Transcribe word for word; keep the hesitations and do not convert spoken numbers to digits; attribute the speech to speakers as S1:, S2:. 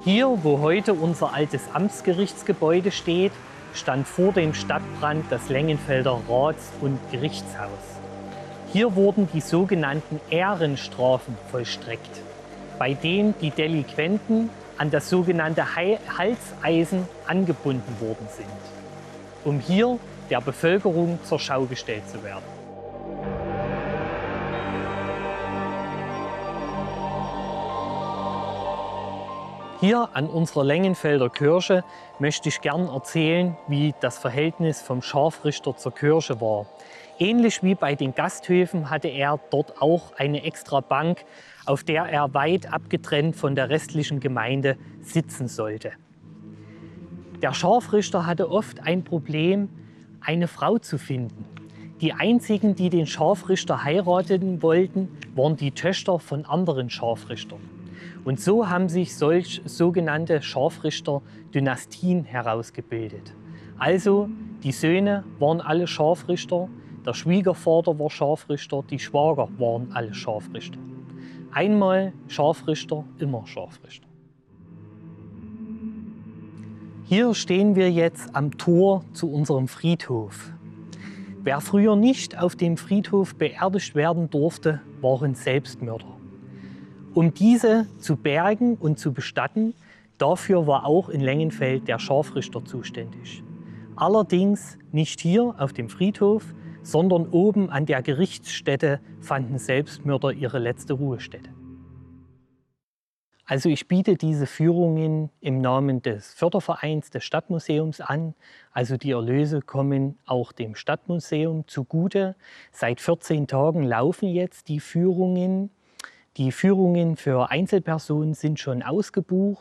S1: Hier, wo heute unser altes Amtsgerichtsgebäude steht, stand vor dem Stadtbrand das Lengenfelder Rats- und Gerichtshaus. Hier wurden die sogenannten Ehrenstrafen vollstreckt, bei denen die Delinquenten an das sogenannte Halseisen angebunden worden sind, um hier der Bevölkerung zur Schau gestellt zu werden. Hier an unserer Lengenfelder Kirche möchte ich gern erzählen, wie das Verhältnis vom Scharfrichter zur Kirche war. Ähnlich wie bei den Gasthöfen hatte er dort auch eine extra Bank, auf der er weit abgetrennt von der restlichen Gemeinde sitzen sollte. Der Scharfrichter hatte oft ein Problem, eine Frau zu finden. Die einzigen, die den Scharfrichter heiraten wollten, waren die Töchter von anderen Scharfrichtern. Und so haben sich solch sogenannte Scharfrichter-Dynastien herausgebildet. Also die Söhne waren alle Scharfrichter, der Schwiegervater war Scharfrichter, die Schwager waren alle Scharfrichter. Einmal Scharfrichter, immer Scharfrichter. Hier stehen wir jetzt am Tor zu unserem Friedhof. Wer früher nicht auf dem Friedhof beerdigt werden durfte, waren Selbstmörder. Um diese zu bergen und zu bestatten, dafür war auch in Lengenfeld der Scharfrichter zuständig. Allerdings nicht hier auf dem Friedhof, sondern oben an der Gerichtsstätte fanden Selbstmörder ihre letzte Ruhestätte. Also ich biete diese Führungen im Namen des Fördervereins des Stadtmuseums an. Also die Erlöse kommen auch dem Stadtmuseum zugute. Seit vierzehn Tagen laufen jetzt die Führungen. Die Führungen für Einzelpersonen sind schon ausgebucht.